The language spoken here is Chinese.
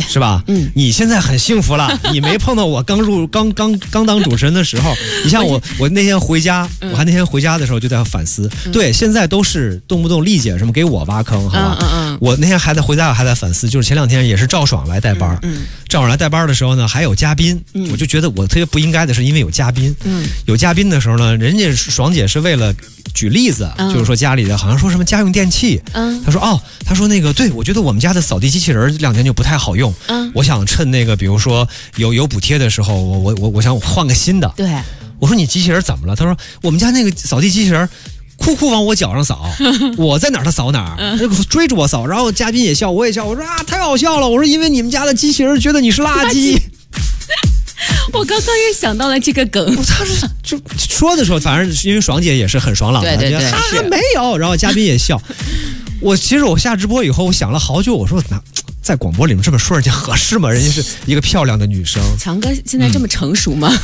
是吧？你现在很幸福了，你没碰到我刚当主持人的时候。你像我那天回家，我还那天回家的时候就在反思，对，现在都是动不动丽姐什么给我挖坑，好吧？我那天回家还在反思，就是前2天也是赵爽来带班，赵爽来带班的时候呢，还有嘉宾，我就觉得我特别不应该的是，因为有嘉宾，有嘉宾的时候呢，人家爽姐是为了举例子，就是说家里的好像说什么家用电器，他说那个对，我觉得我们家的扫地机器人这2天就不太好用，我想趁那个比如说有补贴的时候，我想换个新的。 对， 我说你机器人怎么了？他说我们家那个扫地机器人哭往我脚上扫，我在哪儿他扫哪儿，追着我扫。然后嘉宾也笑，我也笑，我说啊太好笑了，我说因为你们家的机器人觉得你是垃圾。 我刚刚也想到了这个梗， 他是就说的时候，反正因为爽姐也是很爽朗的， 对， 没有，然后嘉宾也笑。其实我下直播以后，我想了好久，我说在广播里面这么说人家合适吗？人家是一个漂亮的女生。 强哥现在这么成熟吗？